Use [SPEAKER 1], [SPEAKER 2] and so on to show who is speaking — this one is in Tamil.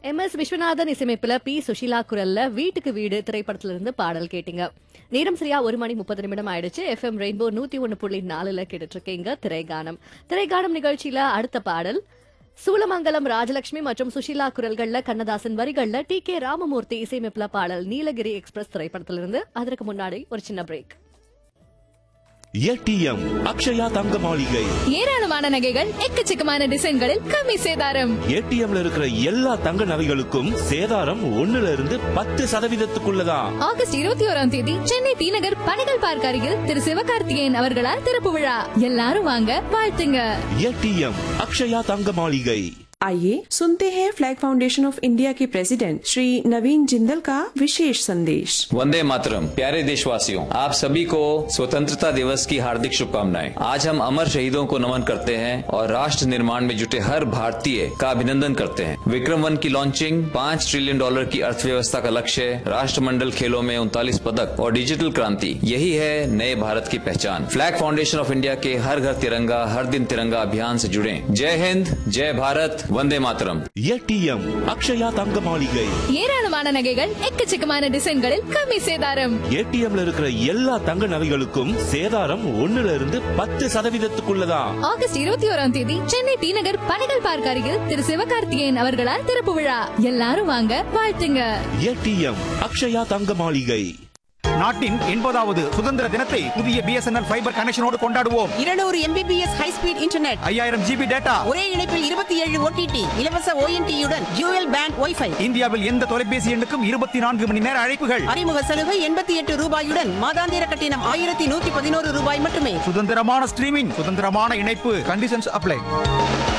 [SPEAKER 1] MS விஸ்வநாதன் இசையமைப்புல பி சுஷீலா குரல்ல வீட்டுக்கு வீடு திரைப்படத்துல இருந்து பாடல் கேட்டீங்க. நேரம் சரியா 1:30 ஆயிடுச்சு. FM ரெயின்போ 101.4 கேட்டுட்டு இருக்கீங்க திரைகானம். திரைகானம் நிகழ்ச்சியில அடுத்த பாடல் சூலமங்கலம் ராஜலட்சுமி மற்றும் சுஷீலா குரல்கள்ல கண்ணதாசன் வரிகள்ல TK ராமமூர்த்தி இசையமைப்புல பாடல் நீலகிரி எக்ஸ்பிரஸ் திரைப்படத்திலிருந்து. அதற்கு முன்னாடி ஒரு சின்ன பிரேக்.
[SPEAKER 2] ATM அக்ஷயா தங்க மாளிகை
[SPEAKER 3] ஏராளமான நகைகள் எக்கச்சக்கமான டிசைன்களில் கம்மி சேதாரம்.
[SPEAKER 2] ATMல இருக்கிற எல்லா தங்க நகைகளுக்கும் சேதாரம் 1%
[SPEAKER 3] ஆகஸ்ட் 21 சென்னை டி நகர் பணிகள் பார்க்க அருகில் திரு சிவகார்த்திகேயன் அவர்களால் திறப்பு விழா. எல்லாரும் வாங்க, வாழ்த்துங்க.
[SPEAKER 2] ATM அக்ஷயா தங்க மாளிகை.
[SPEAKER 4] आइए सुनते हैं फ्लैग फाउंडेशन ऑफ इंडिया के प्रेसिडेंट श्री नवीन जिंदल का विशेष संदेश।
[SPEAKER 5] वंदे मातरम। प्यारे देशवासियों, आप सभी को स्वतंत्रता दिवस की हार्दिक शुभकामनाएं। आज हम अमर शहीदों को नमन करते हैं और राष्ट्र निर्माण में जुटे हर भारतीय का अभिनंदन करते हैं। विक्रम 1 की लॉन्चिंग, $5 ट्रिलियन की अर्थव्यवस्था का लक्ष्य, राष्ट्रमंडल खेलों में 39 पदक और डिजिटल क्रांति, यही है नए भारत की पहचान। फ्लैग फाउंडेशन ऑफ इंडिया के हर घर तिरंगा हर दिन तिरंगा अभियान से जुड़े। जय हिंद, जय भारत, वंदे मातरम।
[SPEAKER 2] ATM அக்ஷயா தங்க மாளிகை.
[SPEAKER 3] ஏராளமான நகைகள் எக்கச்சக்கமான டிசைன்களில் கம்மி சேதாரம்.
[SPEAKER 2] ATMல இருக்கிற எல்லா தங்க நகைகளுக்கும் சேதாரம் 1%
[SPEAKER 3] ஆகஸ்ட் 21 சென்னை டி நகர் பணிகள் பார்க்க அருகில் திரு சிவகார்த்திகேயன் அவர்களால் திறப்பு விழா. எல்லாரும் வாங்க, வாழ்த்துங்க.
[SPEAKER 2] ATM அக்ஷயா தங்க மாளிகை.
[SPEAKER 6] நாட்டின் 80வது சுதந்திர தினத்தை புதிய BSNL ஃபைபர் கனெக்ஷனோடு கொண்டாடுவோம்.
[SPEAKER 7] 200 MBPS high speed internet,
[SPEAKER 6] 5000 GB data,
[SPEAKER 7] ஒரே இணைப்பில் 27 OTT, இலவச ONT-யுடன் டியூயல் பேண்ட் வைஃபை.
[SPEAKER 6] இந்தியாவில் எந்த தொலைபேசி எண்ணுக்கும் 24 மணி நேர அழைப்புகள்.
[SPEAKER 7] அறிமுக சலுகை $88 மாதாந்திர கட்டணம் $1111 மட்டுமே.
[SPEAKER 6] சுதந்திரமான ஸ்ட்ரீமிங், சுதந்திரமான இணைப்பு. Conditions apply.